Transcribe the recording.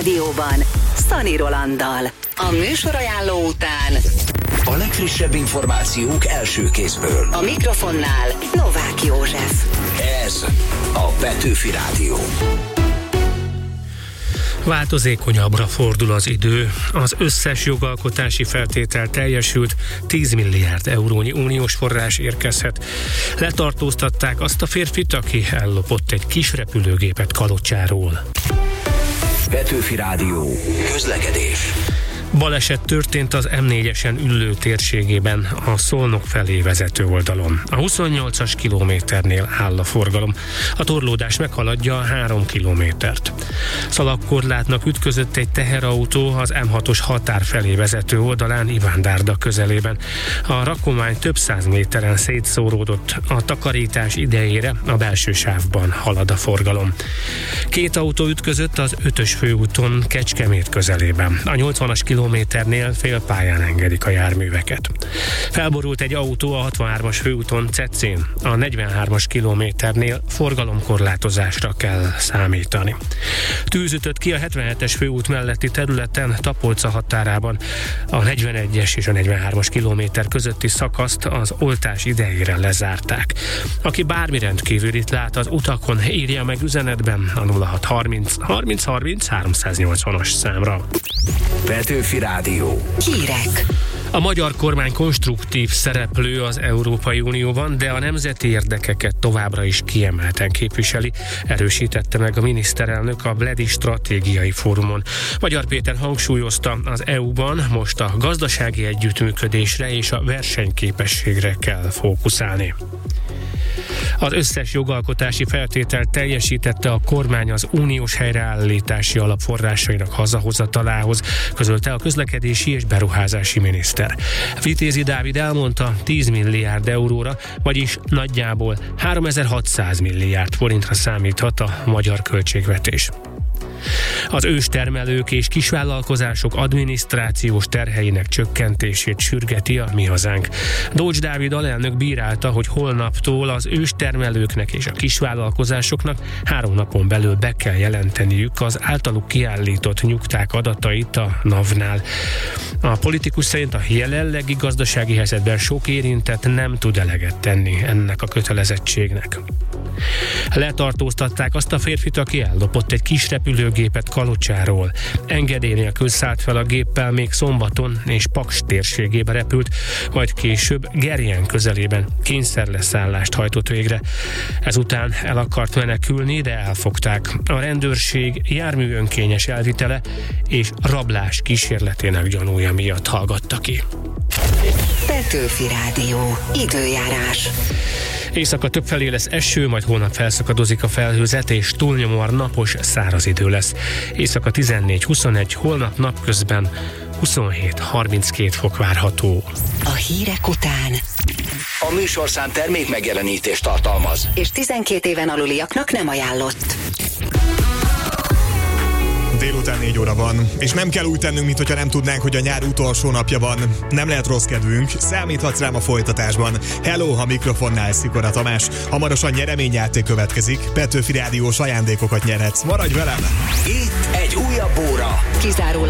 Rádióban Szani Rolanddal. A műsorajánló után a legfrissebb információk első kézből. A mikrofonnál Novák József. Ez a Petőfi Rádió. Változékonyabbra fordul az idő. Az összes jogalkotási feltétel teljesült, 10 milliárd eurónyi uniós forrás érkezhet. Letartóztatták azt a férfit, aki ellopott egy kis repülőgépet Kalocsáról. Petőfi Rádió. Közlekedés. Baleset történt az M4-esen Üllő térségében, a Szolnok felé vezető oldalon. A 28-as kilométernél áll a forgalom. A torlódás meghaladja a 3 kilométert. Szalagkorlátnak ütközött egy teherautó az M6-os határ felé vezető oldalán Ivándárda közelében. A rakomány több száz méteren szétszóródott. A takarítás idejére a belső sávban halad a forgalom. Két autó ütközött az 5-ös főúton Kecskemét közelében. A 80-as kilométernél félpályán engedik a járműveket. Felborult egy autó a 63-as főúton Cecén. A 43-as kilométernél forgalomkorlátozásra kell számítani. Tűz ütött ki a 77-es főút melletti területen Tapolca határában. A 41-es és a 43-as kilométer közötti szakaszt az oltás idejére lezárták. Aki bármi rendkívülit lát az utakon, írja meg üzenetben a 0630 30 30 380-as számra. Petőfi Rádió. Hírek. A magyar kormány konstruktív szereplő az Európai Unióban, de a nemzeti érdekeket továbbra is kiemelten képviseli, erősítette meg a miniszterelnök a Bledi Stratégiai Fórumon. Magyar Péter hangsúlyozta, az EU-ban most a gazdasági együttműködésre és a versenyképességre kell fókuszálni. Az összes jogalkotási feltételt teljesítette a kormány az uniós helyreállítási alap forrásainak hazahozatalához, közölte a közlekedési és beruházási miniszter. Vitézi Dávid elmondta, 10 milliárd euróra, vagyis nagyjából 3600 milliárd forintra számíthat a magyar költségvetés. Az őstermelők és kisvállalkozások adminisztrációs terheinek csökkentését sürgeti a Mi Hazánk. Dócs Dávid alelnök bírálta, hogy holnaptól az őstermelőknek és a kisvállalkozásoknak 3 napon belül be kell jelenteniük az általuk kiállított nyugták adatait a NAV-nál. A politikus szerint a jelenlegi gazdasági helyzetben sok érintett nem tud eleget tenni ennek a kötelezettségnek. Letartóztatták azt a férfit, aki ellopott egy kis repülőgépet Kalocsáról. Engedély nélkül szállt fel a géppel még szombaton, és Paks térségébe repült, majd később Gerjen közelében kényszerleszállást hajtott végre. Ezután el akart menekülni, de elfogták. A rendőrség jármű önkényes elvitele és rablás kísérletének gyanúja miatt hallgatta ki. Petőfi Rádió. Időjárás. Éjszaka többfelé lesz eső, majd holnap felszakadozik a felhőzet, és túlnyomóan napos, száraz idő lesz. Éjszaka 14-21, holnap napközben 27-32 fok várható. A hírek után A műsorszám termék megjelenítést tartalmaz, és 12 éven aluliaknak nem ajánlott. Délután 4 óra van, és nem kell úgy tennünk, mintha nem tudnánk, hogy a nyár utolsó napja van. Nem lehet rossz kedvünk, számíthatsz rám a folytatásban. Hello, a mikrofonnál Szikora Tamás. Hamarosan nyereményjáték következik, Petőfi Rádiós ajándékokat nyerhetsz. Maradj velem! itt egy újabb óra. Kizárólag